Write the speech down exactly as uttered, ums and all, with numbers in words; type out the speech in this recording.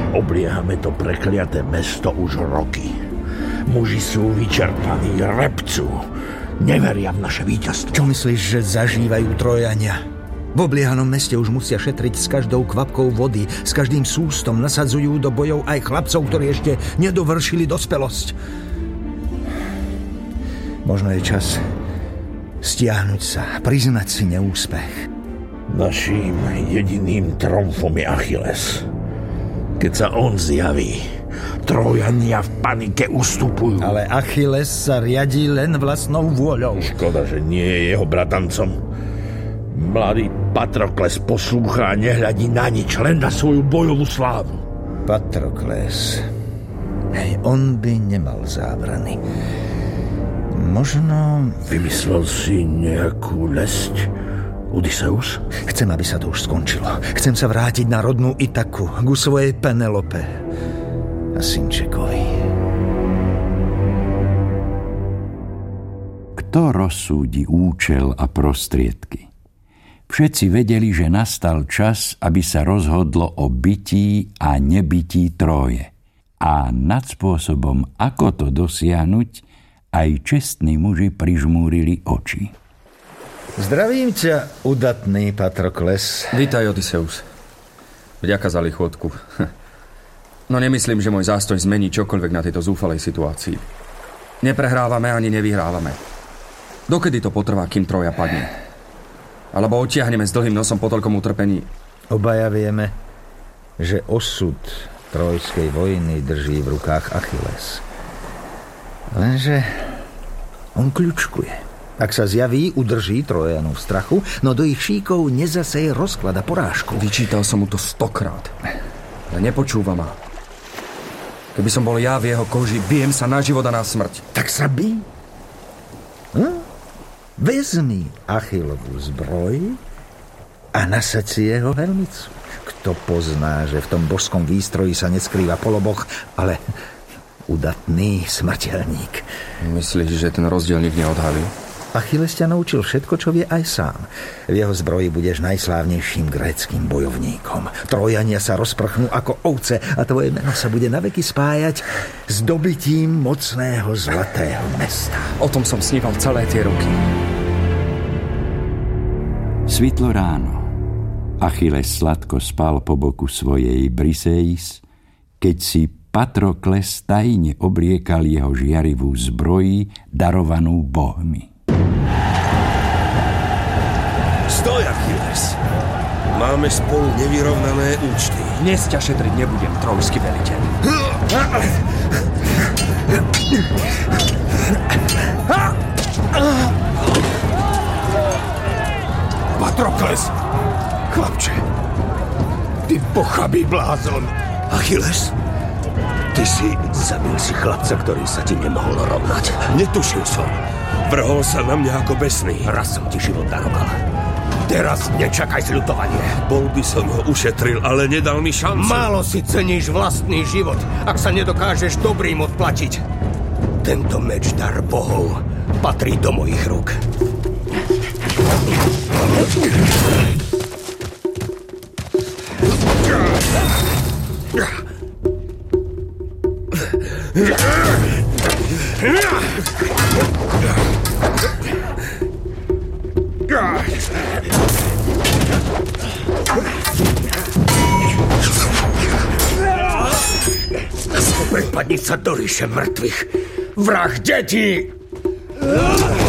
Obliehame to prekliaté mesto už roky. Muži sú vyčerpaní, repcú. Neveria v naše víťazstvo. Čo myslíš, že zažívajú Trójania? V obliehanom meste už musia šetriť s každou kvapkou vody, s každým sústom, nasadzujú do bojov aj chlapcov, ktorí ešte nedovršili dospelosť. Možno je čas stiahnuť sa, priznať si neúspech. Naším jediným tromfom je Achilles. Keď sa on zjaví, Trójania v panike ustupujú. Ale Achilles sa riadí len vlastnou vôľou. Škoda, že nie je jeho bratancom. Mladý Patrokles poslúcha a nehľadí na nič, len na svoju bojovú slávu. Patrokles. Hej, on by nemal zábrany. Možno... Vymyslel si nejakú lesť, Odysseus? Chcem, aby sa to už skončilo. Chcem sa vrátiť na rodnú Itaku, ku svojej Penelope a synčekovi. Kto rozsúdi účel a prostriedky? Všetci vedeli, že nastal čas, aby sa rozhodlo o bytí a nebytí Tróje. A nad spôsobom, ako to dosiahnuť, aj čestní muži prižmúrili oči. Zdravím ťa, udatný Patrokles. Vítaj, Odysseus. Vďaka za lichotku. No nemyslím, že môj zástoj zmení čokoľvek na tejto zúfalej situácii. Neprehrávame ani nevyhrávame. Dokedy to potrvá, kým Trója padne? Alebo odtiahneme s dlhým nosom po toľkom utrpení? Obaja vieme, že osud Trójskej vojny drží v rukách Achilles. Lenže on kľučkuje. Ak sa zjaví, udrží Trójanov v strachu, no do ich šíkov nezaseje rozklad a porážku. Vyčítal som mu to stokrát. Ale nepočúva ma. Keby som bol ja v jeho koži, bijem sa na život a na smrť. Tak sa bij. Hm? Vezmi Achillovú zbroj a nasaď si jeho helmicu. Kto pozná, že v tom božskom výstroji sa neskrýva poloboh, ale udatný smrteľník. Myslíš, že ten rozdiel nikdy neodhalí? Achilles ťa naučil všetko, čo vie aj sám. V jeho zbroji budeš najslávnejším gréckym bojovníkom. Trójania sa rozprchnú ako ovce a tvoje meno sa bude naveky spájať s dobytím mocného zlatého mesta. O tom som sníval celé tie roky. Svitlo ráno. Achilles sladko spal po boku svojej Briseis, keď si Patrokles tajne obliekal jeho žiarivú zbroji, darovanú bohmi. Stoj, Achilles! Máme spolu nevyrovnané účty. Dnes ťa šetriť nebudem, trojský veliteľ. Patrokles! Chlapče, ty pochabý blázon. Achilles, ty si zabil si chlapca, ktorý sa ti nemohol rovnať. Netušil som. Vrhol sa na mňa ako besný. Raz som ti život daroval. Teraz nečakaj sľutovanie. Bol by som ho ušetril, ale nedal mi šancu. Málo si ceníš vlastný život, ak sa nedokážeš dobrým odplatiť. Tento meč dar bohov patrí do mojich rúk. Prepadniť sa do ríše mŕtvych. Vrah detí!